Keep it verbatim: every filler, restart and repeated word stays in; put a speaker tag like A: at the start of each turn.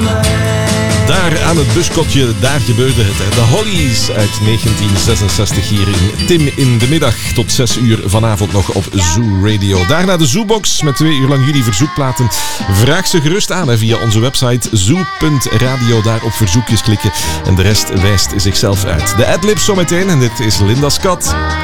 A: Daar aan het buskotje, daar gebeurde het. Hè. De Hollies uit negentien zesenzestig hier in Tim in de middag. Tot zes uur vanavond nog op Zoo Radio. Daarna de Zoobox met twee uur lang jullie verzoekplaten. Vraag ze gerust aan hè, via onze website zoo punt radio. Daar op verzoekjes klikken en de rest wijst zichzelf uit. De adlibs zometeen en dit is Linda Scott.